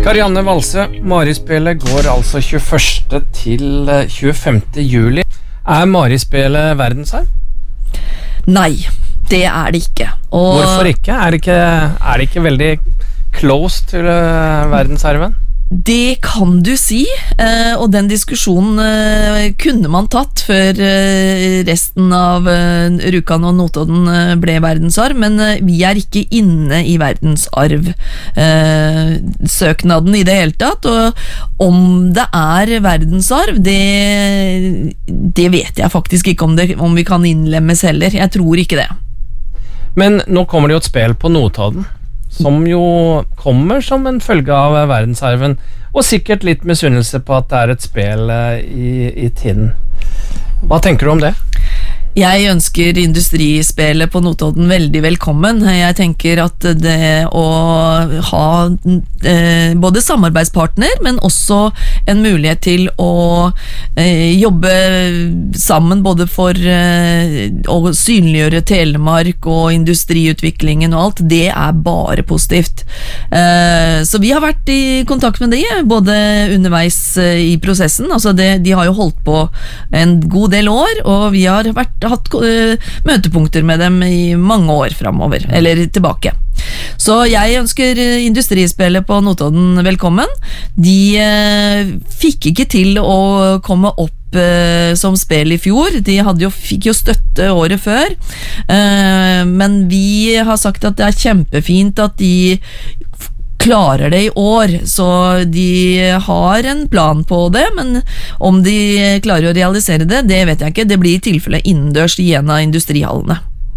Karianne Valsø, Marispillet går altså 21. til 25. juli. Marispillet verdensarv? Nei, det det ikke. Og hvorfor ikke? Det ikke veldig close til verdensarven? Det kan du si, og den diskusjonen kunne man tatt før resten av Rjukan og Notodden ble verdensarv, men vi ikke inne i verdensarv søknaden i det hele tatt, og om det verdensarv, det vet jeg faktisk ikke om vi kan innlemmes heller. Jeg tror ikke det. Men nå kommer det jo et spill på Notodden, som jo kommer som en følge av verdensarven, og sikkert litt misunnelse på at det et spill i Tinn. Hva tenker du om det? Jeg ønsker industrispillet på Notodden veldig velkommen. Jeg tenker at det å ha både samarbeidspartner, men også en mulighet til å jobbe sammen både for å synliggjøre Telemark og industriutviklingen og alt, det bare positivt. Så vi har vært i kontakt med de, både underveis i prosessen, altså de har jo holdt på en god del år, og vi har hatt møtepunkter med dem i mange år fremover, eller tilbake. Så jeg ønsker industrispillet på Notodden velkommen. De fikk ikke til å komme opp som spill i fjor. De fikk jo støtte året før, men vi har sagt at det kjempefint at de klarer det i år, så de har en plan på det, men om de klarer å realisere det vet jeg ikke. Det blir i tilfelle innendørs i en av industrihallene.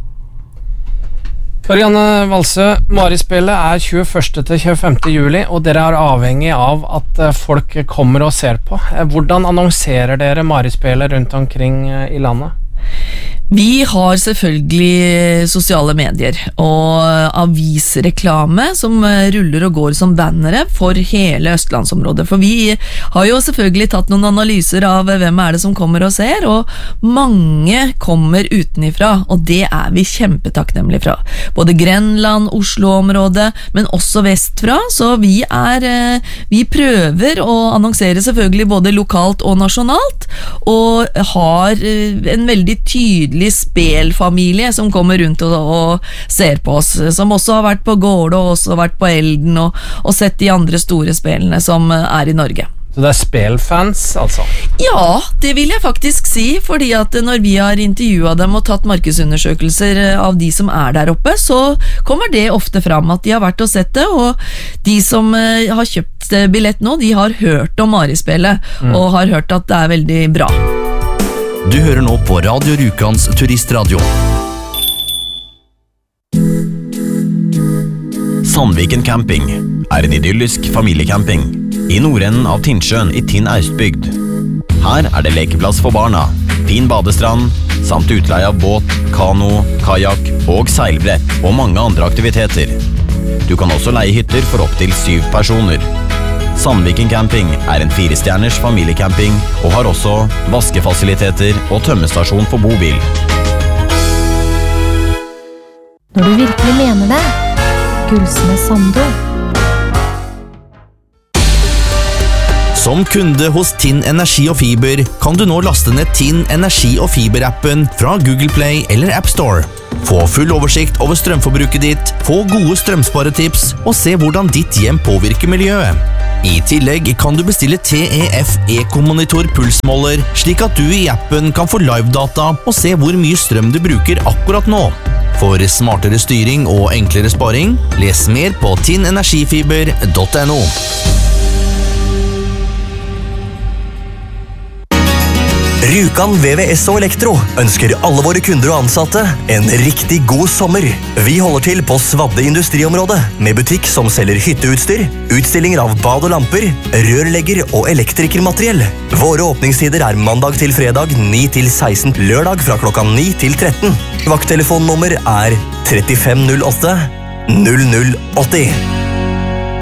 Karianne Valsø, Marispillet 21. til 25. juli, og dere avhengig av at folk kommer og ser på. Hvordan annonserer dere Marispillet rundt omkring i landet? Vi har selvfølgelig sosiale medier og avisreklame som ruller og går som bannere for hele Østlandsområdet, for vi har jo selvfølgelig tatt noen analyser av hvem det som kommer og ser, og mange kommer utenifra, og det vi kjempetakknemlige fra. Både Grenland, Oslo-området, men også vestfra, så vi prøver å annonsere selvfølgelig både lokalt og nasjonalt, og har en veldig tydelig spelfamilie som kommer rundt og ser på oss, som også har vært på Gårde og også vært på Elden og sett de andre store spillene som i Norge. Så det spelfans, altså? Ja, det vil jeg faktisk si, fordi at når vi har intervjuet dem og tatt markedsundersøkelser av de som der oppe, så kommer det ofte fram at de har vært og sett det, og de som har kjøpt billett nå, de har hørt om Marispillet, og har hørt at det veldig bra. Du hører nå på Radio Rjukans turistradio. Sandviken Camping en idyllisk familiecamping i nordenden av Tinnsjøen i Tinn Austbygd. Her det lekeplass for barna, fin badestrand, samt utleie av båt, kano, kajak og seilbrett og mange andre aktiviteter. Du kan også leie hytter for opp til 7 personer. Sandviken Camping en 4-stjerners familiecamping og har også vaskefasiliteter og tømmestasjon for bobil. Når du virkelig mener det, Gullsmed Sando. Som kunde hos Tinn Energi og Fiber kan du nå laste ned Tinn Energi og Fiber-appen fra Google Play eller App Store. Få full oversikt over strømforbruket ditt, få gode strømsparetips og se hvordan ditt hjem påvirker miljøet. I tillegg kan du bestille TEF Eco-monitor pulsmåler, slik at du i appen kan få live-data og se hvor mye strøm du bruker akkurat nå. For smartere styring og enklere sparing, les mer på tinnenergifiber.no. Rjukan VVS og Elektro ønsker alle våre kunder og ansatte en riktig god sommer. Vi holder til på Svadde industriområde, med butikk som selger hytteutstyr, utstillinger av bad og lamper, rørlegger og elektrikermateriell. Våre åpningstider mandag til fredag 9 til 16, lørdag fra klokka 9 til 13. Vakttelefonnummer 3508 0080.